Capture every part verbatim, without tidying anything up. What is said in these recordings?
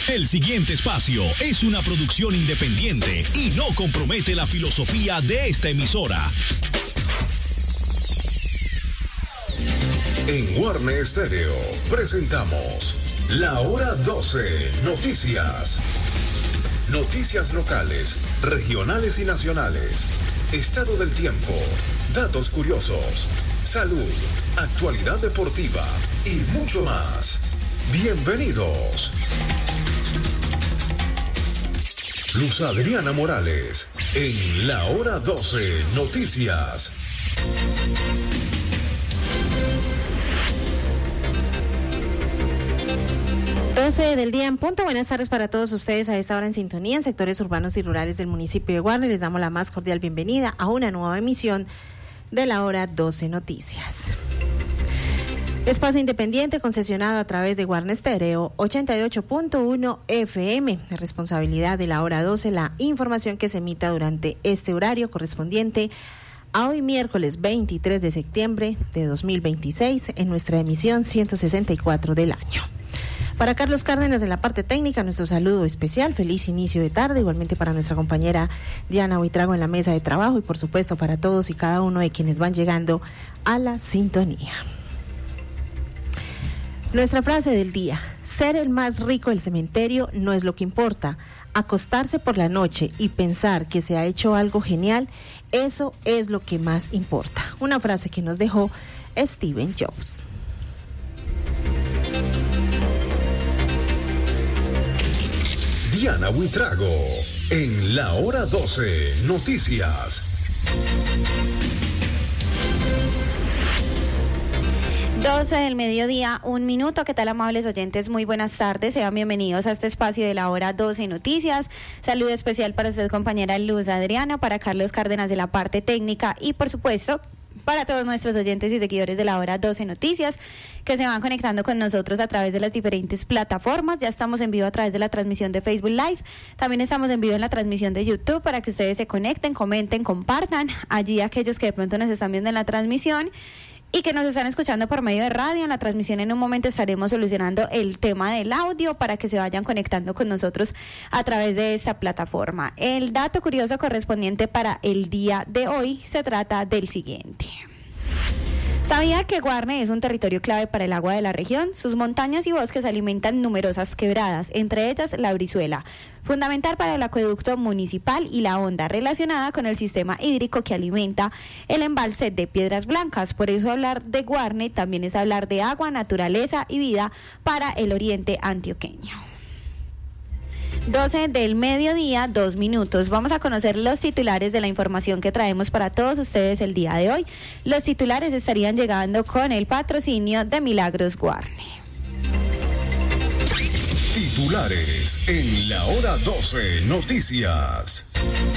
El siguiente espacio es una producción independiente y no compromete la filosofía de esta emisora. En Warner Stereo presentamos La Hora doce Noticias. Noticias locales, regionales y nacionales. Estado del tiempo, datos curiosos, salud, actualidad deportiva y mucho más. Bienvenidos. Luz Adriana Morales en La Hora doce Noticias. doce del día en punto. Buenas tardes para todos ustedes a esta hora en sintonía en sectores urbanos y rurales del municipio de Guarne. Les damos la más cordial bienvenida a una nueva emisión de La Hora doce Noticias. Espacio independiente concesionado a través de Guarne Stereo ochenta y ocho punto uno F M. De responsabilidad de La Hora doce, la información que se emita durante este horario correspondiente a hoy miércoles veintitrés de septiembre de dos mil veintiséis en nuestra emisión ciento sesenta y cuatro del año. Para Carlos Cárdenas en la parte técnica, nuestro saludo especial, feliz inicio de tarde, igualmente para nuestra compañera Diana Buitrago en la mesa de trabajo y por supuesto para todos y cada uno de quienes van llegando a la sintonía. Nuestra frase del día: ser el más rico del cementerio no es lo que importa. Acostarse por la noche y pensar que se ha hecho algo genial, eso es lo que más importa. Una frase que nos dejó Steve Jobs. Diana Buitrago en La Hora doce Noticias. doce del mediodía, un minuto. ¿Qué tal, amables oyentes? Muy buenas tardes. Sean bienvenidos a este espacio de La Hora doce Noticias. Saludo especial para usted, compañera Luz Adriana, para Carlos Cárdenas de la parte técnica y, por supuesto, para todos nuestros oyentes y seguidores de La Hora doce Noticias que se van conectando con nosotros a través de las diferentes plataformas. Ya estamos en vivo a través de la transmisión de Facebook Live. También estamos en vivo en la transmisión de YouTube para que ustedes se conecten, comenten, compartan. Allí aquellos que de pronto nos están viendo en la transmisión y que nos están escuchando por medio de radio. En la transmisión en un momento estaremos solucionando el tema del audio para que se vayan conectando con nosotros a través de esta plataforma. El dato curioso correspondiente para el día de hoy se trata del siguiente. ¿Sabía que Guarne es un territorio clave para el agua de la región? Sus montañas y bosques alimentan numerosas quebradas, entre ellas la Brizuela, fundamental para el acueducto municipal, y la Honda, relacionada con el sistema hídrico que alimenta el embalse de Piedras Blancas. Por eso hablar de Guarne también es hablar de agua, naturaleza y vida para el oriente antioqueño. doce del mediodía, dos minutos. Vamos a conocer los titulares de la información que traemos para todos ustedes el día de hoy. Los titulares estarían llegando con el patrocinio de Milagros Guarne. Titulares en La Hora doce Noticias.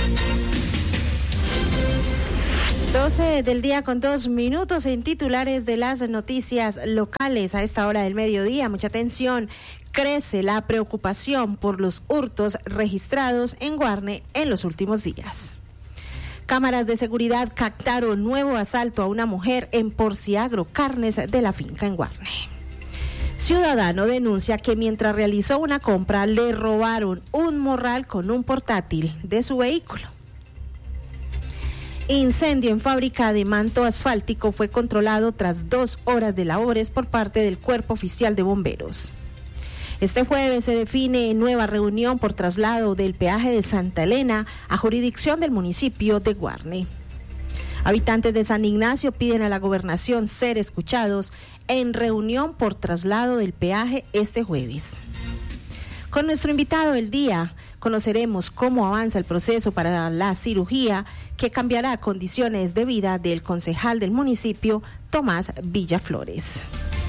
doce del día con dos minutos en titulares de las noticias locales a esta hora del mediodía. Mucha atención. Crece la preocupación por los hurtos registrados en Guarne en los últimos días. Cámaras de seguridad captaron nuevo asalto a una mujer en Porciagro, carnes de la finca en Guarne. Ciudadano denuncia que mientras realizó una compra le robaron un morral con un portátil de su vehículo. Incendio en fábrica de manto asfáltico fue controlado tras dos horas de labores por parte del Cuerpo Oficial de Bomberos. Este jueves se define nueva reunión por traslado del peaje de Santa Elena a jurisdicción del municipio de Guarne. Habitantes de San Ignacio piden a la gobernación ser escuchados en reunión por traslado del peaje este jueves. Con nuestro invitado del día conoceremos cómo avanza el proceso para la cirugía que cambiará condiciones de vida del concejal del municipio, Tomás Villaflores.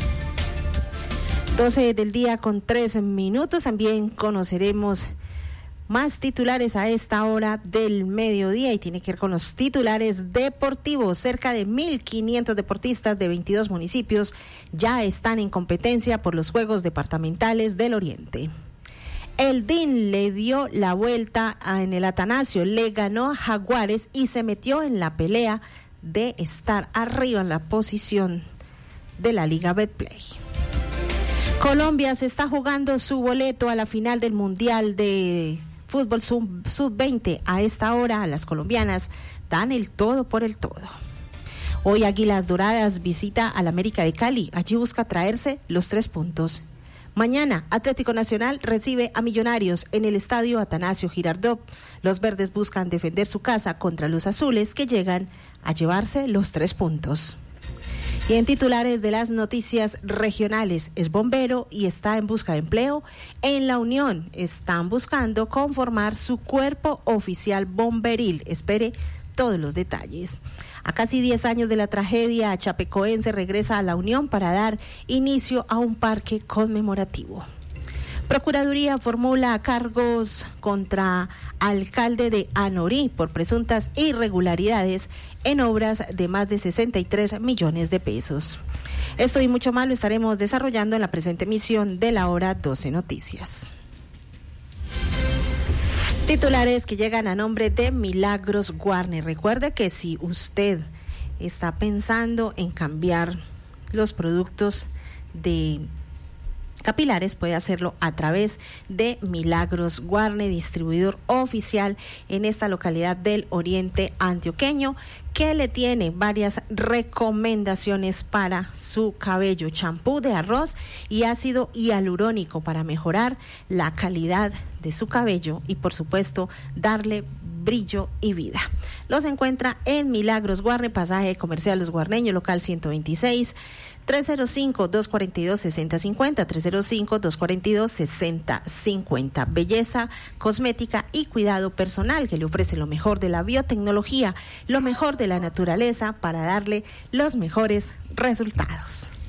doce del día con tres minutos. También conoceremos más titulares a esta hora del mediodía y tiene que ver con los titulares deportivos. Cerca de mil quinientos deportistas de veintidós municipios ya están en competencia por los Juegos Departamentales del Oriente. El D I N le dio la vuelta a, en el Atanasio, le ganó a Jaguares y se metió en la pelea de estar arriba en la posición de la Liga Betplay. Colombia se está jugando su boleto a la final del Mundial de Fútbol sub veinte. A esta hora, las colombianas dan el todo por el todo. Hoy Águilas Doradas visita al América de Cali. Allí busca traerse los tres puntos. Mañana, Atlético Nacional recibe a Millonarios en el estadio Atanasio Girardot. Los verdes buscan defender su casa contra los azules, que llegan a llevarse los tres puntos. Y en titulares de las noticias regionales, es bombero y está en busca de empleo. En La Unión están buscando conformar su cuerpo oficial bomberil. Espere todos los detalles. A casi diez años de la tragedia, chapecoense regresa a La Unión para dar inicio a un parque conmemorativo. Procuraduría formula cargos contra alcalde de Anorí por presuntas irregularidades en obras de más de sesenta y tres millones de pesos. Esto y mucho más lo estaremos desarrollando en la presente emisión de la Hora doce Noticias. Titulares que llegan a nombre de Milagros Guarne. Recuerde que si usted está pensando en cambiar los productos de capilares, puede hacerlo a través de Milagros Guarne, distribuidor oficial en esta localidad del oriente antioqueño, que le tiene varias recomendaciones para su cabello: champú de arroz y ácido hialurónico para mejorar la calidad de su cabello y, por supuesto, darle brillo y vida. Los encuentra en Milagros Guarne, pasaje comercial Los Guarneños, local ciento veintiséis, tres cero cinco, dos cuatro dos, seis cero cinco cero, tres cero cinco, dos cuatro dos, seis cero cinco cero. Belleza, cosmética y cuidado personal, que le ofrece lo mejor de la biotecnología, lo mejor de la naturaleza para darle los mejores resultados.